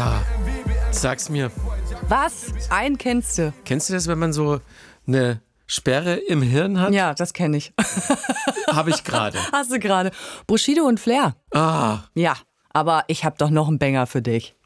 Sag's mir. Was? Einen kennst du? Kennst du das, wenn man so eine Sperre im Hirn hat? Ja, das kenne ich. Habe ich gerade. Hast du gerade. Bushido und Flair. Ja, aber ich habe doch noch einen Banger für dich.